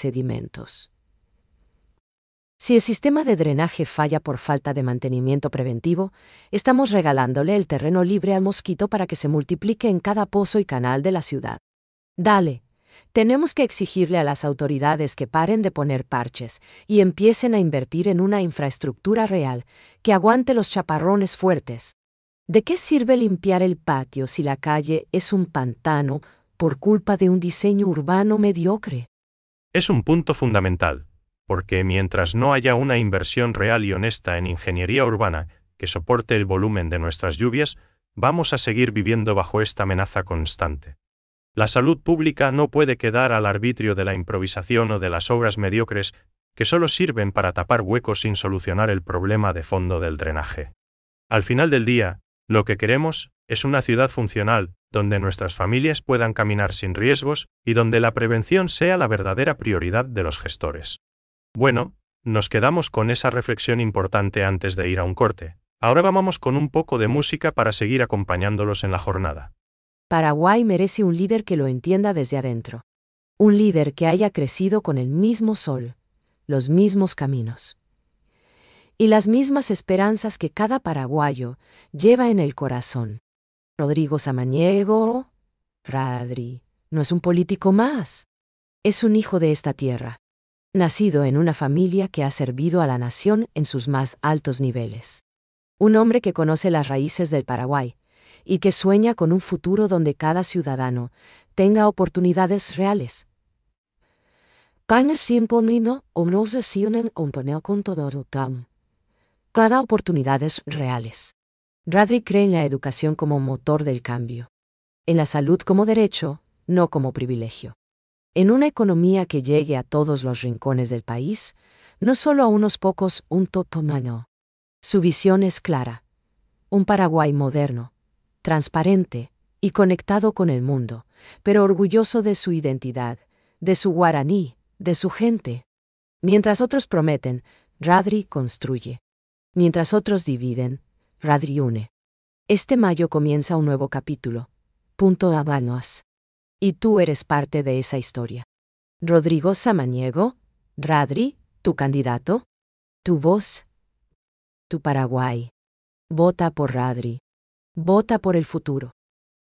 sedimentos. Si el sistema de drenaje falla por falta de mantenimiento preventivo, estamos regalándole el terreno libre al mosquito para que se multiplique en cada pozo y canal de la ciudad. Dale, tenemos que exigirle a las autoridades que paren de poner parches y empiecen a invertir en una infraestructura real que aguante los chaparrones fuertes. ¿De qué sirve limpiar el patio si la calle es un pantano por culpa de un diseño urbano mediocre? Es un punto fundamental, porque mientras no haya una inversión real y honesta en ingeniería urbana que soporte el volumen de nuestras lluvias, vamos a seguir viviendo bajo esta amenaza constante. La salud pública no puede quedar al arbitrio de la improvisación o de las obras mediocres que solo sirven para tapar huecos sin solucionar el problema de fondo del drenaje. Al final del día, lo que queremos es una ciudad funcional, donde nuestras familias puedan caminar sin riesgos y donde la prevención sea la verdadera prioridad de los gestores. Bueno, nos quedamos con esa reflexión importante antes de ir a un corte. Ahora vamos con un poco de música para seguir acompañándolos en la jornada. Paraguay merece un líder que lo entienda desde adentro. Un líder que haya crecido con el mismo sol, los mismos caminos y las mismas esperanzas que cada paraguayo lleva en el corazón. Rodrigo Samaniego, Radri, no es un político más. Es un hijo de esta tierra, nacido en una familia que ha servido a la nación en sus más altos niveles. Un hombre que conoce las raíces del Paraguay y que sueña con un futuro donde cada ciudadano tenga oportunidades reales. Cada oportunidades reales. Radri cree en la educación como motor del cambio. En la salud como derecho, no como privilegio. En una economía que llegue a todos los rincones del país, no solo a unos pocos, un totomano. Su visión es clara. Un Paraguay moderno, transparente y conectado con el mundo, pero orgulloso de su identidad, de su guaraní, de su gente. Mientras otros prometen, Radri construye. Mientras otros dividen, Radri une. Este mayo comienza un nuevo capítulo. Punto Habanos. Y tú eres parte de esa historia. Rodrigo Samaniego, Radri, tu candidato, tu voz, tu Paraguay. Vota por Radri. Vota por el futuro.